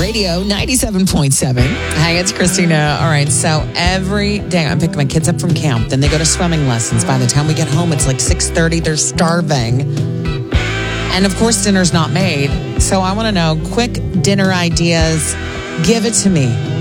Radio 97.7. Hi, it's Christina. All right, so every day I pick my kids up from camp. Then they go to swimming lessons. By the time we get home, it's like 6:30. They're starving. And of course, dinner's not made. So I want to know quick dinner ideas. Give it to me.